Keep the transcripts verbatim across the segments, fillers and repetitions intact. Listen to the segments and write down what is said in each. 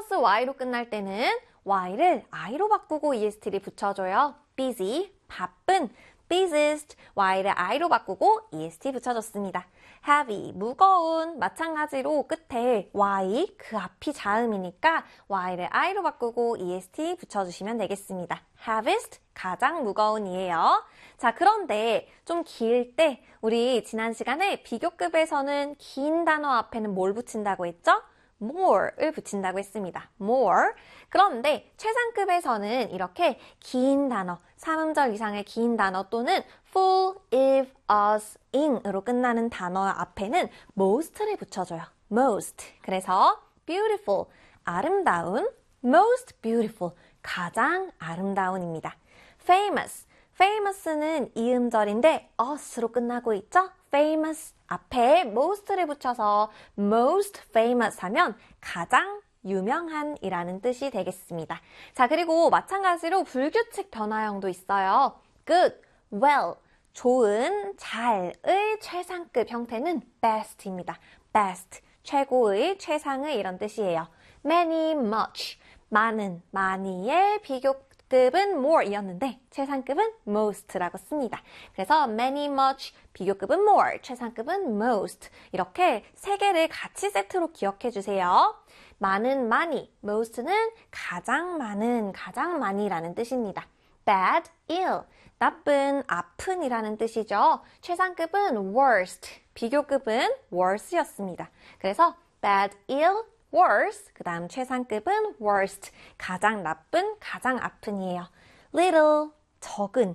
플러스 y로 끝날 때는 y를 i로 바꾸고 est를 붙여줘요. busy, 바쁜, busiest, y를 i로 바꾸고 est 붙여줬습니다. heavy, 무거운, 마찬가지로 끝에 y, 그 앞이 자음이니까 y를 i로 바꾸고 est 붙여주시면 되겠습니다. heaviest, 가장 무거운이에요. 자, 그런데 좀 길 때 우리 지난 시간에 비교급에서는 긴 단어 앞에는 뭘 붙인다고 했죠? more을 붙인다고 했습니다. more. 그런데 최상급에서는 이렇게 긴 단어, 삼음절 이상의 긴 단어 또는 full, if, us, in으로 끝나는 단어 앞에는 most를 붙여줘요. most. 그래서 beautiful, 아름다운, most beautiful, 가장 아름다운입니다. famous. famous는 이음절인데 us로 끝나고 있죠? famous 앞에 most를 붙여서 most famous 하면 가장 유명한 이라는 뜻이 되겠습니다. 자, 그리고 마찬가지로 불규칙 변화형도 있어요. good, well, 좋은, 잘의 최상급 형태는 best입니다. best, 최고의, 최상의 이런 뜻이에요. many, much, 많은, 많이의 비교 급은 more이었는데 최상급은 most라고 씁니다. 그래서 many, much, 비교급은 more, 최상급은 most 이렇게 세 개를 같이 세트로 기억해 주세요. 많은, 많이, most는 가장 많은, 가장 많이라는 뜻입니다. bad, ill, 나쁜, 아픈 이라는 뜻이죠. 최상급은 worst, 비교급은 worse였습니다. 그래서 bad, ill, worse, 그 다음 최상급은 worst, 가장 나쁜, 가장 아픈이에요. little, 적은,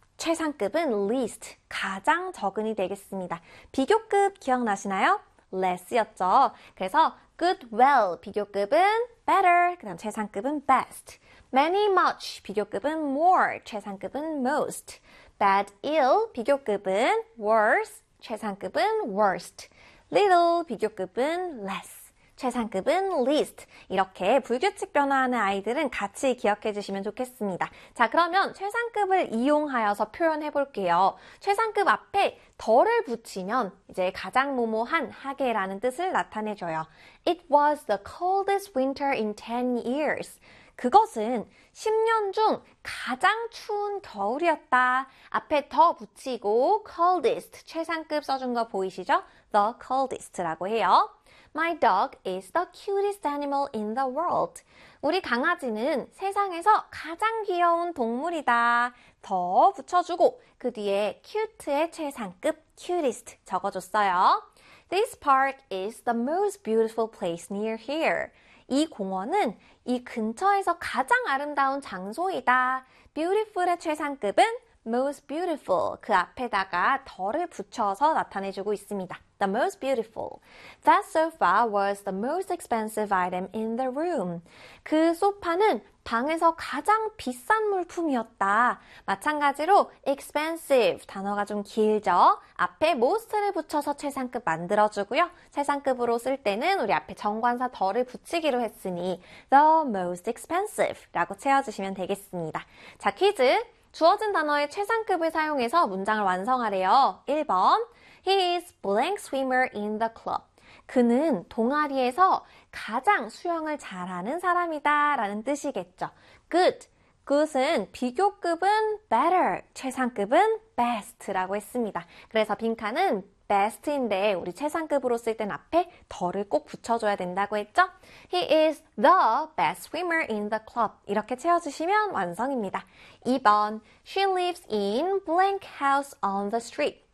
최상급은 least, 가장 적은이 되겠습니다. 비교급 기억나시나요? less였죠. 그래서 good, well, 비교급은 better, 그 다음 최상급은 best. many, much, 비교급은 more, 최상급은 most. bad, ill, 비교급은 worse, 최상급은 worst. little, 비교급은 less. 최상급은 least. 이렇게 불규칙 변화하는 아이들은 같이 기억해 주시면 좋겠습니다. 자, 그러면 최상급을 이용하여서 표현해 볼게요. 최상급 앞에 더를 붙이면 이제 가장 뭐뭐한 하게라는 뜻을 나타내줘요. It was the coldest winter in ten years. 그것은 십 년 중 가장 추운 겨울이었다. 앞에 더 붙이고 coldest, 최상급 써준 거 보이시죠? The coldest라고 해요. My dog is the cutest animal in the world. 우리 강아지는 세상에서 가장 귀여운 동물이다. 더 붙여주고 그 뒤에 cute의 최상급 cutest 적어줬어요. This park is the most beautiful place near here. 이 공원은 이 근처에서 가장 아름다운 장소이다. beautiful의 최상급은 most beautiful, 그 앞에다가 더를 붙여서 나타내주고 있습니다. The most beautiful. That sofa was the most expensive item in the room. 그 소파는 방에서 가장 비싼 물품이었다. 마찬가지로 expensive, 단어가 좀 길죠? 앞에 most를 붙여서 최상급 만들어주고요. 최상급으로 쓸 때는 우리 앞에 정관사 더를 붙이기로 했으니 the most expensive 라고 채워주시면 되겠습니다. 자, 퀴즈. 주어진 단어의 최상급을 사용해서 문장을 완성하래요. 일 번. He is blank swimmer in the club. 그는 동아리에서 가장 수영을 잘하는 사람이다 라는 뜻이겠죠. Good. good은 비교급은 better, 최상급은 best라고 했습니다. 그래서 빈칸은 best인데 우리 최상급으로 쓸 땐 앞에 더를 꼭 붙여줘야 된다고 했죠? He is the best swimmer in the club. 이렇게 채워주시면 완성입니다. 이 번. She lives in blank house on the street.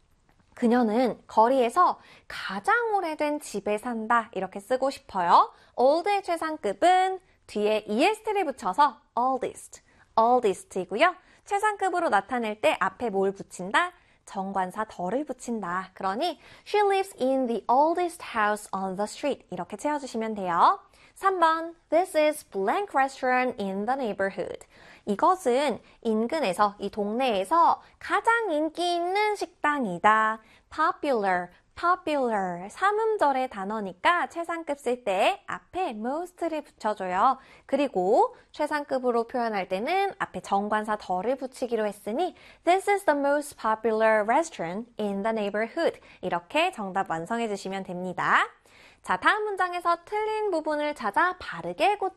그녀는 거리에서 가장 오래된 집에 산다. 이렇게 쓰고 싶어요. old의 최상급은 뒤에 est를 붙여서 oldest, oldest이고요. 최상급으로 나타낼 때 앞에 뭘 붙인다? 정관사 더를 붙인다. 그러니 she lives in the oldest house on the street. 이렇게 채워주시면 돼요. 삼 번. This is blank restaurant in the neighborhood. 이것은 인근에서, 이 동네에서 가장 인기 있는 식당이다. popular, popular, 삼음절의 단어니까 최상급 쓸 때 앞에 most를 붙여줘요. 그리고 최상급으로 표현할 때는 앞에 정관사 더를 붙이기로 했으니 This is the most popular restaurant in the neighborhood. 이렇게 정답 완성해 주시면 됩니다. 자, 다음 문장에서 틀린 부분을 찾아 바르게 고쳐